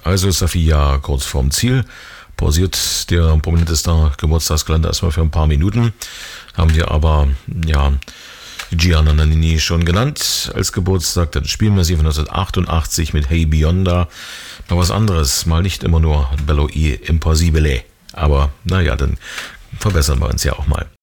Also Safiya kurz vorm Ziel. Pausiert der prominente Star Geburtstagskalender erstmal für ein paar Minuten. Haben wir aber, ja, Gianna Nannini schon genannt als Geburtstag. Dann spielen wir sie von 1988 mit Hey Bionda. Mal was anderes, mal nicht immer nur Bello I Impossibile. Aber naja, dann verbessern wir uns ja auch mal.